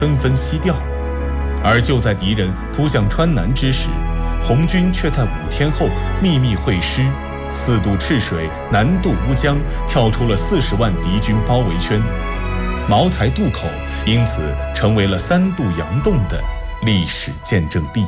纷纷西调。而就在敌人扑向川南之时，红军却在5天后秘密会师，4渡赤水，南渡乌江，跳出了40万敌军包围圈。茅台渡口因此成为了3渡洋洞的历史见证地。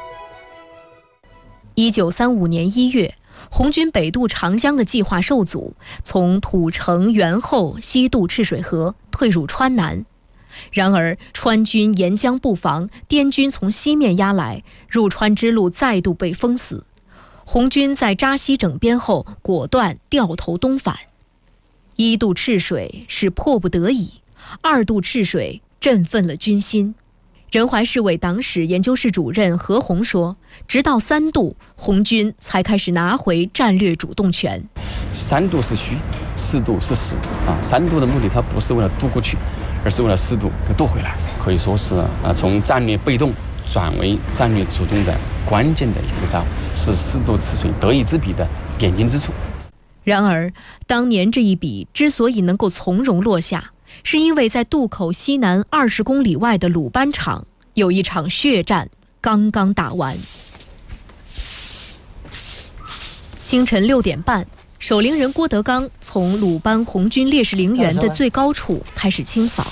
1935年1月，红军北渡长江的计划受阻，从土城、元后西渡赤水河，退入川南。然而川军沿江布防，滇军从西面压来，入川之路再度被封死。红军在扎西整编后，果断掉头东返。1渡赤水是迫不得已，2渡赤水振奋了军心。仁怀市委党史研究室主任何鸿说，直到3渡，红军才开始拿回战略主动权。 3渡是虚，4渡是实3渡的目的，它不是为了渡过去，而是为了4渡给渡回来，可以说是从战略被动转为战略主动的关键的一个招，是4渡赤水得一之笔的点睛之处。 然而，当年这一笔之所以能够从容落下，是因为在渡口西南20公里外的鲁班场，有一场血战刚刚打完。清晨6点半，守陵人郭德纲从鲁班红军烈士陵园的最高处开始清扫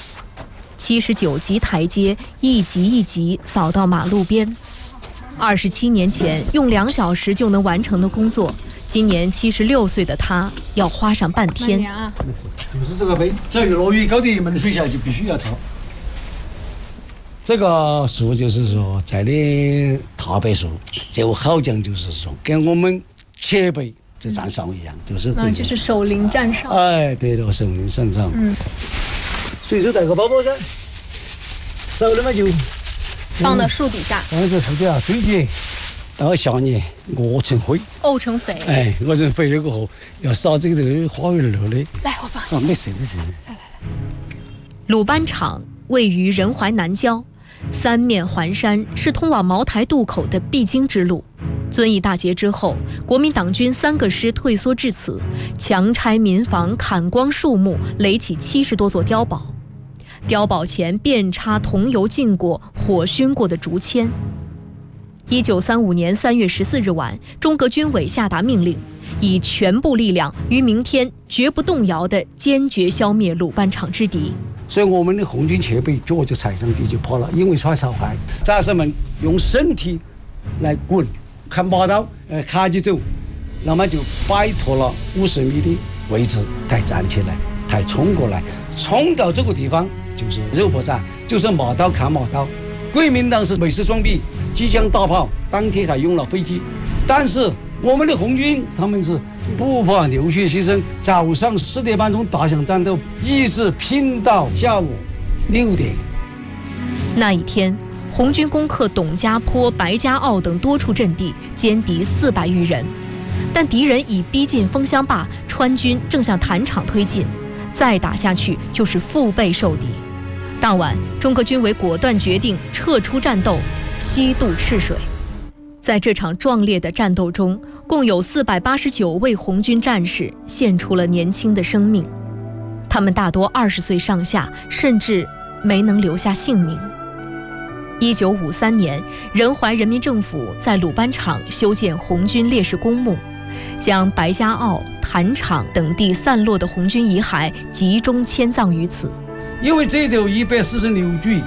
，79级台阶一级一级扫到马路边。27年前用2小时就能完成的工作，今年76岁的他要花上半天。 就是这个碑，只要落雨高的门水下就必须要抄。这个树就是说在的大柏树，就好讲就是说跟我们前辈这站哨一样， 就是守陵站哨。 哎，对了，守陵站哨。随手带个包包噻，少了嘛就放到树底下。 放在树底下堆叠，到下年沤成灰， 沤成肥。 沤成肥了过后，要撒这个花园乐的。 来，我放。 没事。来。 鲁班场位于仁怀南郊，3面环山，是通往茅台渡口的必经之路。遵义大捷之后，国民党军3个师退缩至此，强拆民房，砍光树木，垒起70多座碉堡。碉堡前遍插桐油浸过、火熏过的竹签。1935年3月14日晚，中革军委下达命令，以全部力量于明天绝不动摇地坚决消灭鲁班场之敌。 所以我们的红军前辈脚就踩上去就跑了，因为耍少快，战士们用身体来滚，看马刀卡起走，那么就摆脱了50米的位置，才站起来，才冲过来，冲到这个地方就是肉搏战，就是马刀砍马刀。国民党是美式装备，机枪大炮，当天还用了飞机，但是我们的红军他们是不怕流血牺牲，早上4点半钟打响战斗，一直拼到下午6点。 那一天，红军攻克董家坡、白家坳等多处阵地，歼敌400余人。但敌人已逼近枫香坝，川军正向坛场推进，再打下去就是腹背受敌。当晚，中革军委果断决定撤出战斗，西渡赤水。在这场壮烈的战斗中，共有489位红军战士献出了年轻的生命，他们大多20岁上下，甚至没能留下性命。1953年，仁怀人民政府在鲁班场修建红军烈士公墓，将白家坳、坛场等地散落的红军遗骸集中迁葬于此。 因为这条146具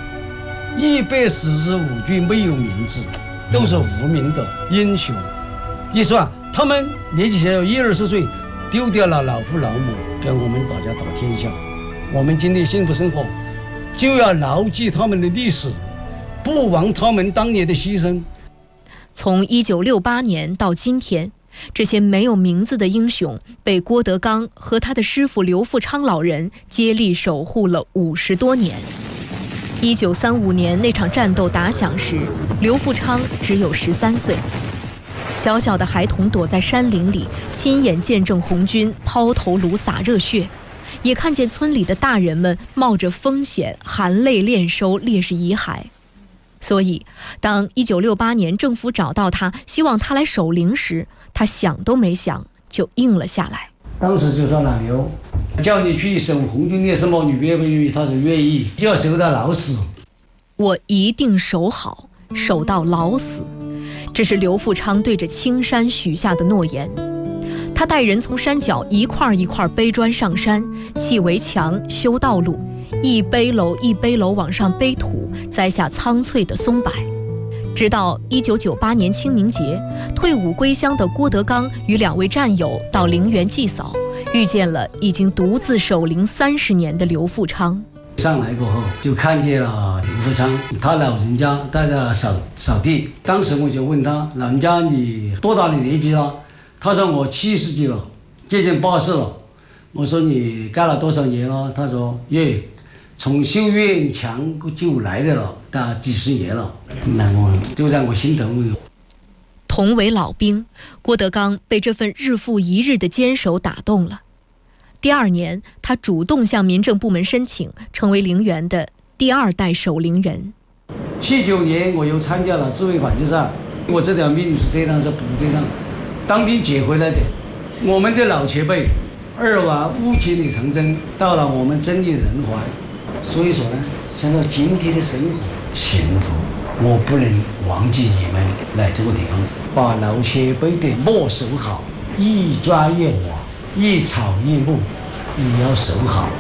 145具没有名字，都是无名的英雄。一算他们年纪小，20岁，丢掉了老父老母，跟我们大家打天下。我们今天幸福生活，就要牢记他们的历史，不忘他们当年的牺牲。 从1968年到今天，这些没有名字的英雄被郭德纲和他的师傅刘富昌老人接力守护了50多年。1935年那场战斗打响时，刘富昌只有13岁。小小的孩童躲在山林里，亲眼见证红军抛头颅洒热血，也看见村里的大人们冒着风险含泪殓收烈士遗骸。所以当1968年政府找到他，希望他来守陵时，他想都没想就应了下来。 当时就说老刘，叫你去守红军烈士墓，你愿不愿意？他说愿意，就要守到老死。 我一定守好，守到老死。这是刘富昌对着青山许下的诺言。他带人从山脚一块一块背砖上山，砌围墙，修道路，一背篓一背篓往上背土，栽下苍翠的松柏。直到1998年清明节，退伍归乡的郭德纲与2位战友到陵园祭扫，遇见了已经独自守陵30年的刘富昌。 上来过后就看见了刘富昌，他老人家在那扫地。当时我就问他，老人家你多大的年纪了？他说我70几了，接近80了。我说你干了多少年了？他说从修院墙就来的了，大几10年了。那我就让我心疼。 同为老兵，郭德纲被这份日复一日的坚守打动了。第2年，他主动向民政部门申请，成为陵园的第2代守陵人。 79年，我又参加了自卫反击战。我这条命是这样，是部队上当兵捡回来的。我们的老前辈2往5千里长征，到了我们真义人怀。所以说呢，想到今天的生活幸福，我不能忘记你们来这个地方，把老前辈的墓守好，一砖一瓦，一草一木，也要守好。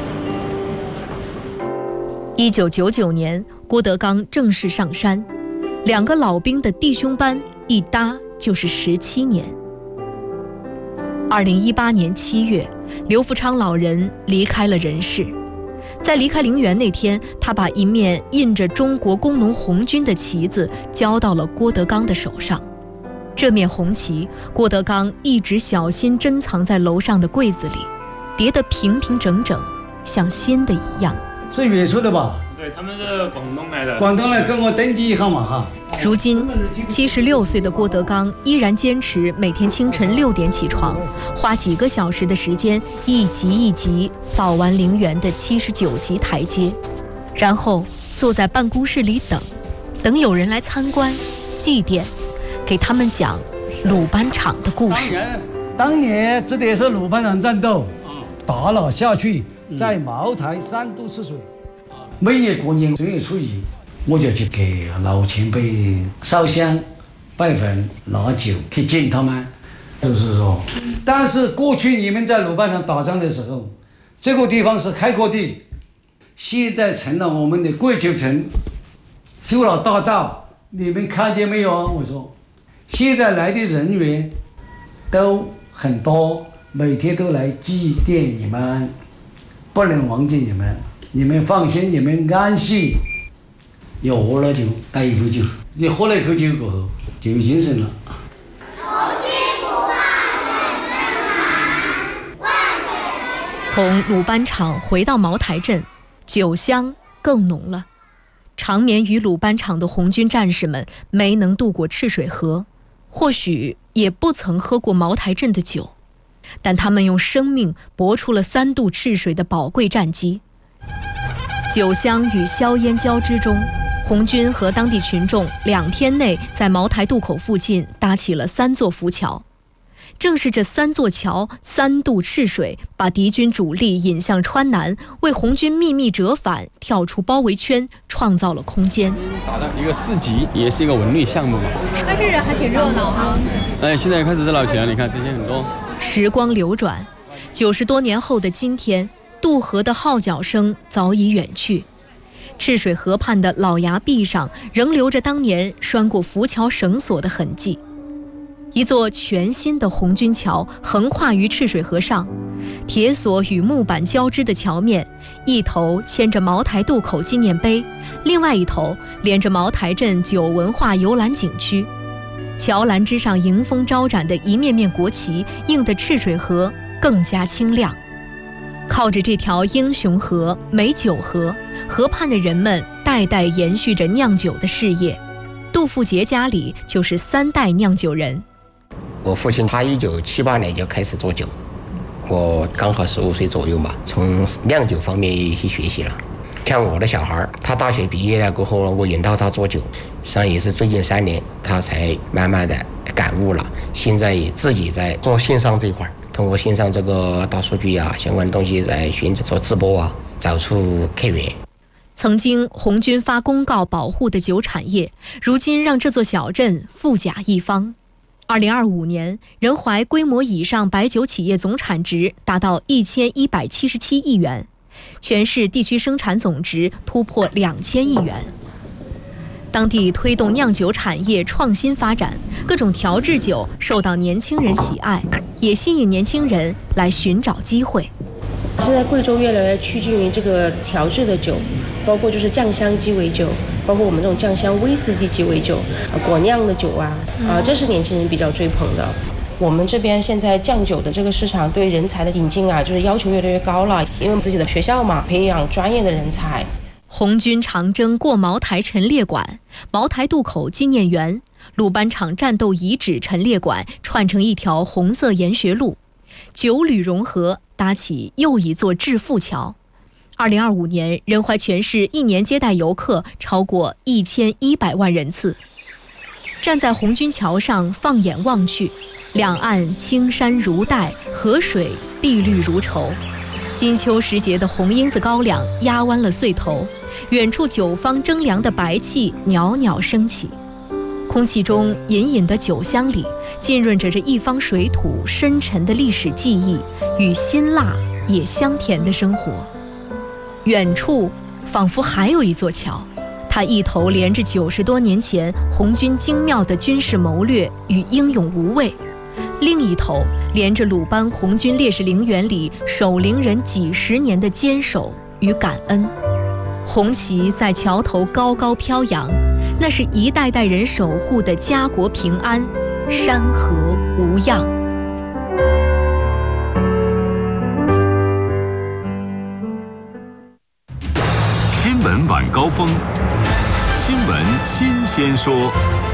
1999年，郭德纲正式上山，2个老兵的弟兄班一搭就是17年。2018年7月，刘富昌老人离开了人世。在离开陵园那天，他把一面印着中国工农红军的旗子交到了郭德纲的手上。这面红旗，郭德纲一直小心珍藏在楼上的柜子里，叠得平平整整，像新的一样。 是远处的吧？ 对，他们是广东来的。 广东来跟我登记一下嘛哈。 如今76岁的郭德纲依然坚持每天清晨6点起床，花几个小时的时间一级一级扫完陵园的79级台阶，然后坐在办公室里等有人来参观祭奠，给他们讲鲁班场的故事。 当年这也是鲁班场战斗打了下去，在茅台3度赤水。每年过年正月初1，我就去给老前辈烧香、拜坟、拿酒去敬他们。就是说，但是过去你们在鲁班场打仗的时候，这个地方是开阔地，现在成了我们的桂球城，修了大道，你们看见没有啊？我说，现在来的人员都很多，每天都来祭奠你们，不能忘记你们。你们放心，你们安心。又喝了酒，打一口酒，你喝了一口酒过后就有精神了。 从鲁班场回到茅台镇，酒香更浓了。长眠于鲁班场的红军战士们没能渡过赤水河，或许也不曾喝过茅台镇的酒，但他们用生命搏出了3渡赤水的宝贵战绩。酒香与硝烟交织中，红军和当地群众2天内在茅台渡口附近搭起了3座浮桥。正是这3座桥3渡赤水，把敌军主力引向川南，为红军秘密折返、跳出包围圈创造了空间。 打造一个市集，也是一个文旅项目嘛。 但是人还挺热闹哈。 现在开始热闹起来，你看这些很多。 时光流转，90多年后的今天，渡河的号角声早已远去，赤水河畔的老崖壁上仍留着当年拴过浮桥绳索的痕迹。一座全新的红军桥横跨于赤水河上，铁索与木板交织的桥面，一头牵着茅台渡口纪念碑，另外一头连着茅台镇酒文化游览景区。桥栏之上迎风招展的一面面国旗，映得赤水河更加清亮。靠着这条英雄河、美酒河，河畔的人们代代延续着酿酒的事业。杜富杰家里就是3代酿酒人。 我父亲他1978年就开始做酒，我刚好15岁左右嘛，从酿酒方面去学习了。像我的小孩，他大学毕业了过后，我引导他做酒，实际上也是最近3年他才慢慢的感悟了。现在也自己在做线上这一块，通过线上这个大数据啊，相关的东西在做直播啊，找出客源。 曾经红军发公告保护的酒产业，如今让这座小镇富甲一方。2025年，仁怀规模以上白酒企业总产值达到1177亿元，全市地区生产总值突破2000亿元。当地推动酿酒产业创新发展，各种调制酒受到年轻人喜爱，也吸引年轻人来寻找机会。 现在贵州越来越趋近于这个调制的酒，包括就是酱香鸡尾酒，包括我们这种酱香威士忌鸡尾酒，果酿的酒这是年轻人比较追捧的。我们这边现在酱酒的这个市场对人才的引进就是要求越来越高了，因为我们自己的学校嘛，培养专业的人才。 红军长征过茅台陈列馆、茅台渡口纪念园、鲁班场战斗遗址陈列馆串成一条红色研学路，九旅融合，搭起又一座致富桥。2025年，仁怀全市一年接待游客超过1100万人次。站在红军桥上，放眼望去，两岸青山如黛，河水碧绿如绸。金秋时节的红缨子高粱压弯了穗头，远处酒坊蒸凉的白气袅袅升起，空气中隐隐的酒香里浸润着这一方水土深沉的历史记忆与辛辣也香甜的生活。远处仿佛还有一座桥，它一头连着90多年前红军精妙的军事谋略与英勇无畏，另一头连着鲁班红军烈士陵园里守陵人几十年的坚守与感恩。红旗在桥头高高飘扬，那是一代代人守护的家国平安，山河无恙。 新闻晚高峰，新闻新鲜说。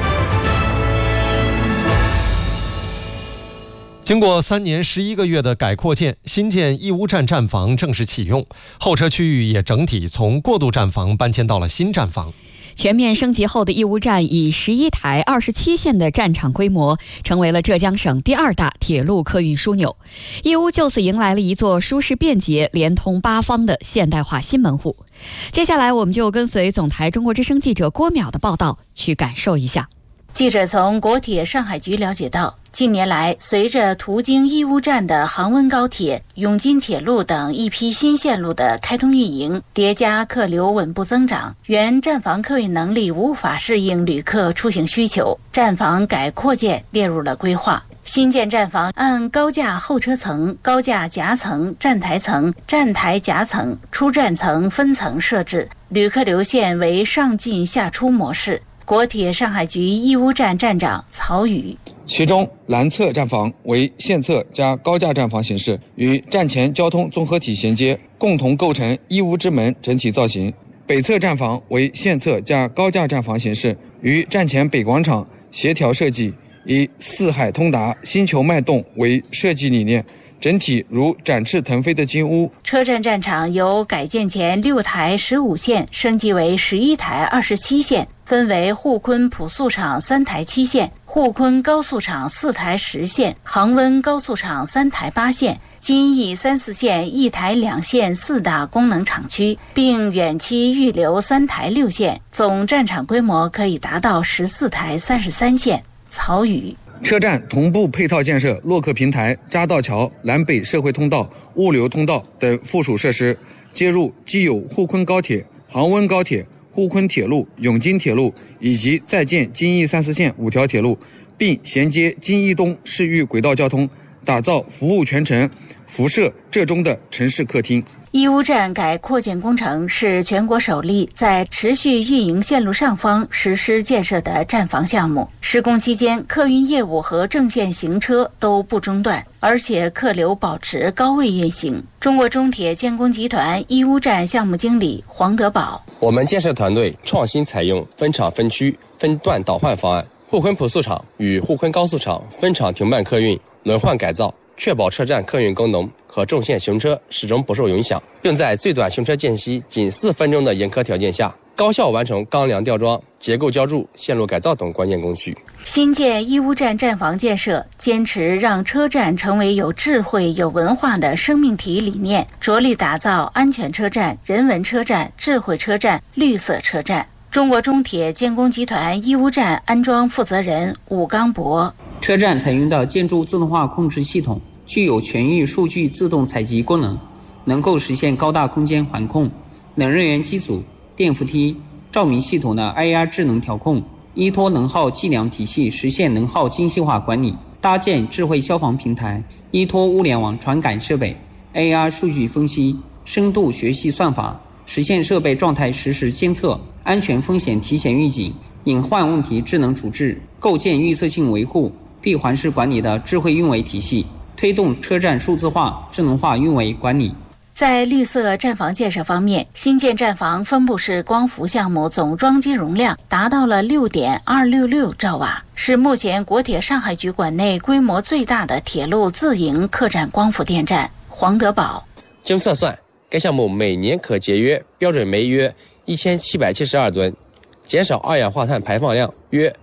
经过3年11个月的改扩建，新建义乌站站房正式启用，候车区域也整体从过渡站房搬迁到了新站房。 全面升级后的义乌站以11台27线的站场规模，成为了浙江省第2大铁路客运枢纽。义乌就此迎来了一座舒适便捷、连通8方的现代化新门户。接下来，我们就跟随总台中国之声记者郭淼的报道，去感受一下。 记者从国铁上海局了解到，近年来，随着途经义乌站的杭温高铁、永金铁路等一批新线路的开通运营，叠加客流稳步增长，原站房客运能力无法适应旅客出行需求，站房改扩建列入了规划。新建站房按高架候车层、高架夹层、站台层、站台夹层、出站层分层设置，旅客流线为上进下出模式。国铁上海局义乌站站长曹宇， 其中南侧站房为线侧加高架站房形式，与站前交通综合体衔接，共同构成义乌之门整体造型。北侧站房为线侧加高架站房形式，与站前北广场协调设计，以四海通达、星球脉动为设计理念，整体如展翅腾飞的金乌。 车站站场由改建前6台15线升级为11台27线，分为沪昆普速场3台7线、沪昆高速场4台10线、杭温高速场3台8线、金义3、4线1台2线4大功能厂区，并远期预留3台6线，总站场规模可以达到14台33线。曹宇， 车站同步配套建设洛克平台、匝道桥、南北社会通道、物流通道等附属设施，接入既有沪昆高铁、杭温高铁、沪昆铁路、永金铁路以及在建金义3、4线5条铁路，并衔接金义东市域轨道交通，打造服务全程、辐射浙中的城市客厅。 义乌站改扩建工程是全国首例在持续运营线路上方实施建设的站房项目。施工期间，客运业务和正线行车都不中断，而且客流保持高位运行。中国中铁建工集团义乌站项目经理黄德宝， 我们建设团队创新采用分场分区、分段倒换方案，沪昆普速场与沪昆高速场分场停办客运轮换改造，确保车站客运功能和重线行车始终不受影响，并在最短行车间隙仅4分钟的严苛条件下， 高效完成钢梁吊装、结构浇筑、线路改造等关键工序。 新建义乌站站房建设，坚持让车站成为有智慧、有文化的生命体理念，着力打造安全车站、人文车站、智慧车站、绿色车站。中国中铁建工集团义乌站安装负责人武刚博： 车站采用的建筑自动化控制系统具有全域数据自动采集功能，能够实现高大空间环控、冷热源机组、电扶梯、照明系统的 AR 智能调控，依托能耗计量体系实现能耗精细化管理，搭建智慧消防平台，依托物联网传感设备、AR 数据分析、深度学习算法，实现设备状态实时监测、安全风险提前预警、隐患问题智能处置，构建预测性维护、闭环式管理的智慧运维体系，推动车站数字化、智能化运维管理。 在绿色站房建设方面，新建站房分布式光伏项目总装机容量达到了6.266兆瓦，是目前国铁上海局管内规模最大的铁路自营客站光伏电站。黄德宝： 经测算，该项目每年可节约标准煤约1772吨，减少二氧化碳排放量约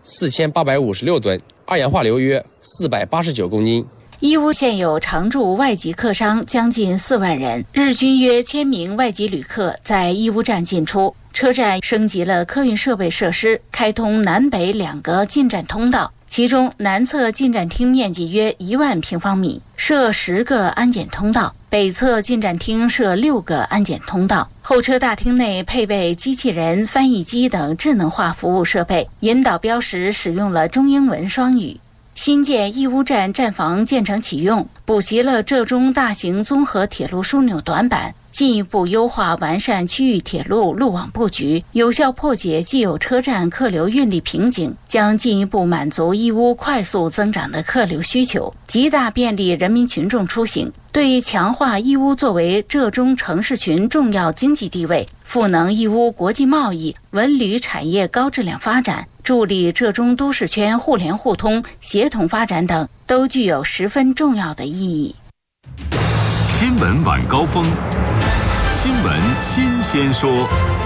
4856吨，二氧化硫约489公斤。 义乌现有常驻外籍客商将近4万人，日均约1000名外籍旅客在义乌站进出。车站升级了客运设备设施，开通南北2个进站通道，其中南侧进站厅面积约1万平方米，设10个安检通道，北侧进站厅设6个安检通道。候车大厅内配备机器人、翻译机等智能化服务设备，引导标识使用了中英文双语。新建义乌站站房建成启用，补齐了浙中大型综合铁路枢纽短板，进一步优化完善区域铁路路网布局，有效破解既有车站客流运力瓶颈，将进一步满足义乌快速增长的客流需求，极大便利人民群众出行，对强化义乌作为浙中城市群重要经济地位，赋能义乌国际贸易、文旅产业高质量发展，助力浙中都市圈互联互通、协同发展等，都具有十分重要的意义。 新闻晚高峰，新闻新鲜说。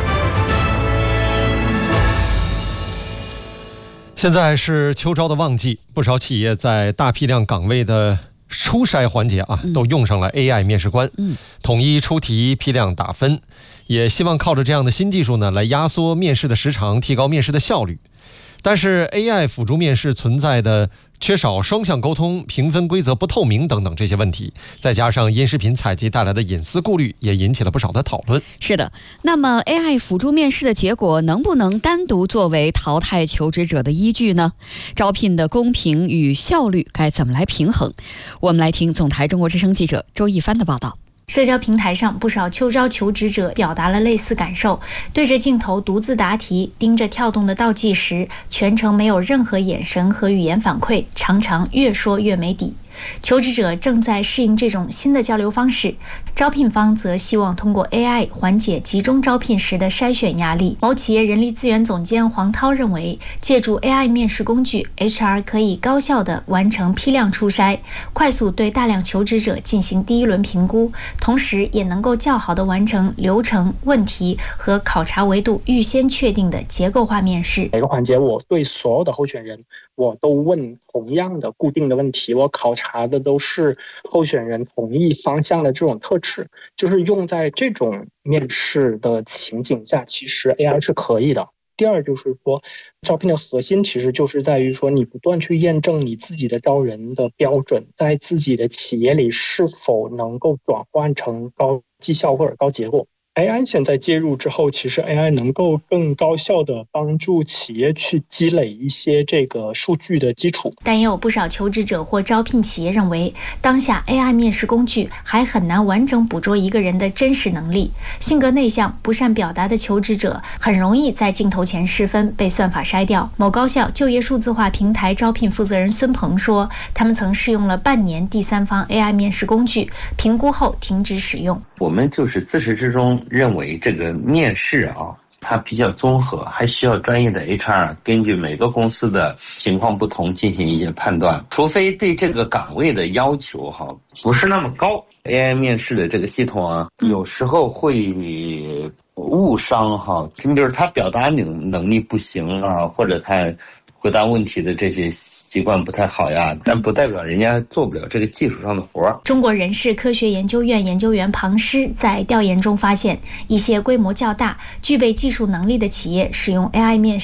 现在是秋招的旺季，不少企业在大批量岗位的初筛环节都用上了 AI 面试官，统一出题、批量打分，也希望靠着这样的新技术呢，来压缩面试的时长，提高面试的效率。但是 AI 辅助面试存在的缺少双向沟通、评分规则不透明等等这些问题，再加上音视频采集带来的隐私顾虑，也引起了不少的讨论。 是的，那么 AI 辅助面试的结果能不能单独作为淘汰求职者的依据呢？招聘的公平与效率该怎么来平衡？我们来听总台中国之声记者周一帆的报道。 社交平台上，不少秋招求职者表达了类似感受，对着镜头独自答题，盯着跳动的倒计时，全程没有任何眼神和语言反馈，常常越说越没底。求职者正在适应这种新的交流方式，招聘方则希望通过 AI 缓解集中招聘时的筛选压力。某企业人力资源总监黄涛认为，借助 AI 面试工具 ，HR 可以高效地完成批量初筛，快速对大量求职者进行第一轮评估，同时也能够较好地完成流程、问题和考察维度预先确定的结构化面试。 每个环节，我对所有的候选人，我都问同样的固定的问题，我考察的都是候选人同一方向的这种特质，就是用在这种面试的情景下，其实 AI 是可以的。第二就是说，招聘的核心其实就是在于说，你不断去验证你自己的招人的标准，在自己的企业里是否能够转换成高绩效或者高结果。AI 现在介入之后，其实 AI 能够更高效地帮助企业去积累一些这个数据的基础。 但也有不少求职者或招聘企业认为，当下 AI 面试工具还很难完整捕捉一个人的真实能力。性格内向、不善表达的求职者很容易在镜头前失分，被算法筛掉。某高校就业数字化平台招聘负责人孙鹏说，他们曾试用了半年第三方 AI 面试工具，评估后停止使用。 我们就是自始至终认为这个面试它比较综合，还需要专业的 HR 根据每个公司的情况不同进行一些判断，除非对这个岗位的要求不是那么高。AI 面试的这个系统有时候会误伤哈。你比如他表达能力不行啊，或者他回答问题的这些习惯不太好呀，但不代表人家做不了这个技术上的活儿。 中国人事科学研究院研究员庞师在调研中发现，一些规模较大、具备技术能力的企业使用 AI 面试